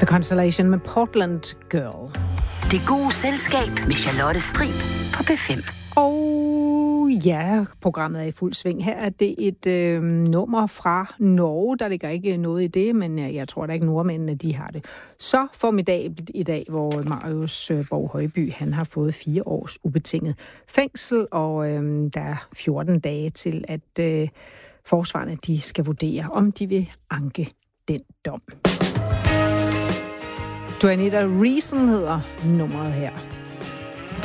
The Constellation med Portland Girl. Det gode selskab med Charlotte Strib på P5. Og ja, programmet er i fuld sving. Her er det et nummer fra Norge. Der ligger ikke noget i det, men jeg tror da ikke nordmændene, de har det så formidabelt i dag, hvor Marius Borg Højby, han har fået 4 års ubetinget fængsel, og der er 14 dage til, at forsvarerne, de skal vurdere, om de vil anke den dom. Do I Need a Reason hedder nummeret her.